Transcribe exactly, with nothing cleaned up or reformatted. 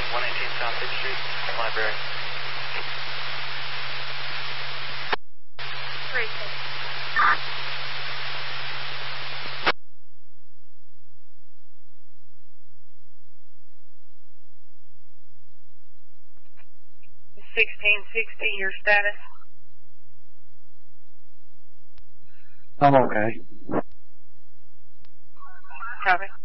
one eighteen South fifth Street, library. Great. sixteen sixty, your status? I'm okay. Copy.